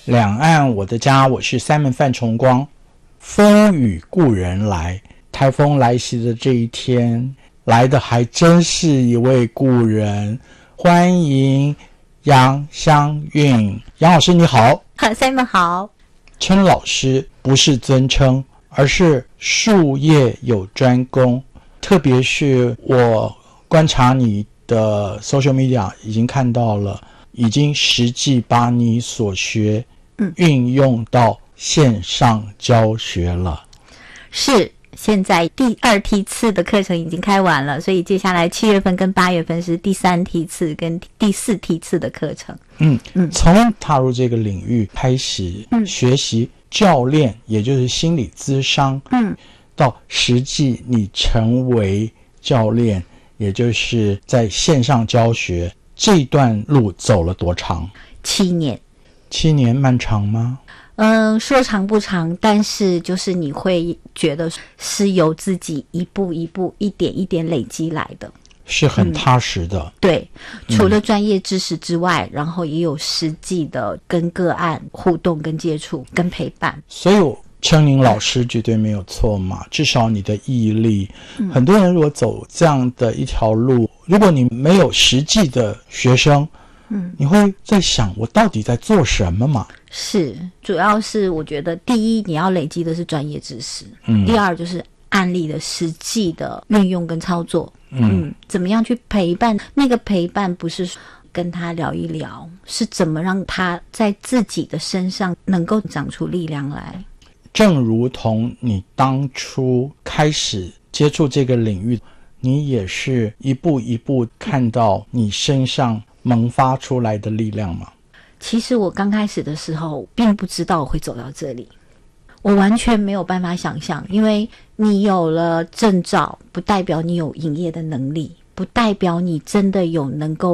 两岸我的家，我是Simon范崇光。风雨故人来，台风来袭的这一天，来的还真是一位故人。欢迎杨香韵。杨老师你好。 Simon 好。 称老师不是尊称，而是术业有专攻。特别是我观察你的 social media 已经看到了，已经实际把你所学运用到线上教学了。 是，现在第2梯次的课程已经开完了，所以接下来7月份跟8月份是第3梯次跟第4梯次的课程。 从踏入这个领域开始学习教练，也就是心理咨商，到实际你成为教练，也就是在线上教学，这段路走了多长？7 年。 7年漫长吗？ 说长不长，但是就是你会觉得是由自己一步一步一点一点累积来的， 是很踏实的。 对，除了专业知识之外，然后也有实际的跟个案互动跟接触跟陪伴。 所以我称您老师绝对没有错嘛，至少你的毅力。很多人如果走这样的一条路，如果你没有实际的学生，你会在想我到底在做什么嘛？ 是，主要是我觉得第一你要累积的是专业知识，第二就是案例的实际的运用跟操作。怎么样去陪伴？那个陪伴不是跟他聊一聊，是怎么让他在自己的身上能够长出力量来。 正如同你当初开始接触这个领域，你也是一步一步看到你身上萌发出来的力量吗？ 其实我刚开始的时候并不知道我会走到这里，我完全没有办法想象，因为你有了证照不代表你有营业的能力，不代表你真的有能够